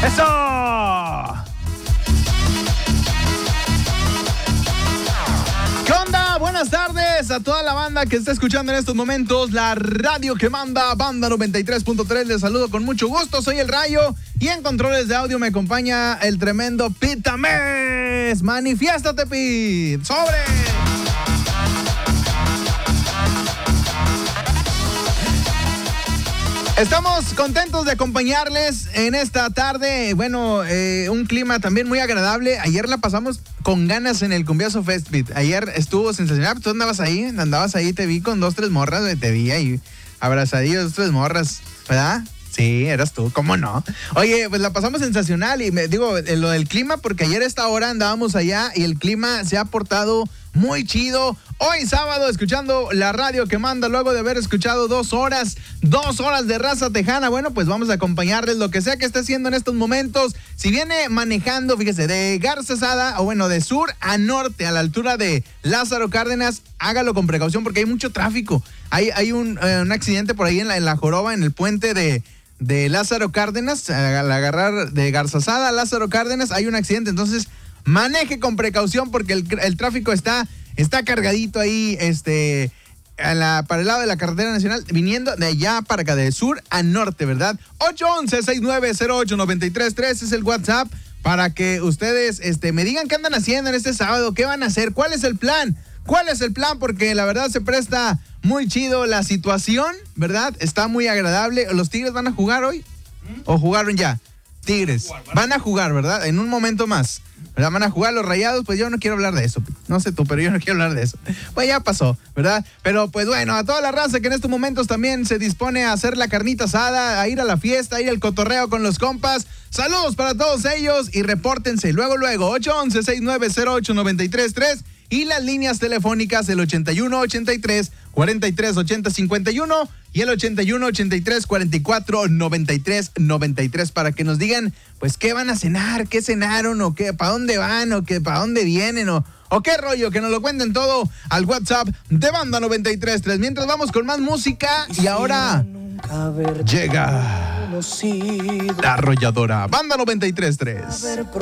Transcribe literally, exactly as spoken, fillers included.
¡Eso! ¿Qué onda? Buenas tardes a toda la banda que está escuchando en estos momentos la radio que manda, Banda noventa y tres punto tres. Les saludo con mucho gusto, soy el Rayo y en controles de audio me acompaña el tremendo Pitames. ¡Manifiéstate, Pit! ¡Sobre! Estamos contentos de acompañarles en esta tarde. Bueno, eh, un clima también muy agradable. Ayer la pasamos con ganas en el Cumbiazo Fest, Pit. Ayer estuvo sensacional. ¿Tú andabas ahí? Andabas ahí, te vi con dos, tres morras. Te vi ahí abrazadillos, dos, tres morras, ¿verdad? Sí, eras tú, ¿cómo no? Oye, pues la pasamos sensacional y me digo, lo del clima, porque ayer a esta hora andábamos allá y el clima se ha portado muy chido. Hoy sábado, escuchando la radio que manda, luego de haber escuchado dos horas, dos horas de raza tejana. Bueno, pues vamos a acompañarles lo que sea que esté haciendo en estos momentos. Si viene manejando, fíjese, de Garzazada, o bueno, de sur a norte, a la altura de Lázaro Cárdenas, hágalo con precaución porque hay mucho tráfico. Hay, hay un, eh, un accidente por ahí en la, en la Joroba, en el puente de... de Lázaro Cárdenas, al agarrar de Garzazada a Lázaro Cárdenas, hay un accidente, entonces maneje con precaución porque el, el tráfico está, está cargadito ahí, este, a la, para el lado de la carretera nacional, viniendo de allá para acá, de sur a norte, ¿verdad? ocho once, sesenta y nueve cero ocho, noventa y tres tres es el WhatsApp para que ustedes este, me digan qué andan haciendo en este sábado, qué van a hacer, cuál es el plan, cuál es el plan, porque la verdad se presta muy chido la situación, ¿verdad? Está muy agradable. ¿Los Tigres van a jugar hoy? ¿Mm? ¿O jugaron ya? Tigres. Van a jugar, ¿verdad? En un momento más. ¿Verdad? Van a jugar los Rayados, pues yo no quiero hablar de eso. No sé tú, pero yo no quiero hablar de eso. Pues ya pasó, ¿verdad? Pero pues bueno, a toda la raza que en estos momentos también se dispone a hacer la carnita asada, a ir a la fiesta, a ir al cotorreo con los compas. Saludos para todos ellos y repórtense luego, luego. ocho once, sesenta y nueve cero ocho, noventa y tres tres y las líneas telefónicas el ochenta y uno, ochenta y tres, cuarenta y tres, ochenta, cincuenta y uno y el ochenta y uno, ochenta y tres, cuarenta y cuatro, noventa y tres, noventa y tres para que nos digan, pues, qué van a cenar, qué cenaron, o qué, para dónde van, o qué, para dónde vienen, o, o qué rollo, que nos lo cuenten todo al WhatsApp de Banda noventa y tres tres. Mientras vamos con más música y ahora llega la arrolladora Banda noventa y tres tres.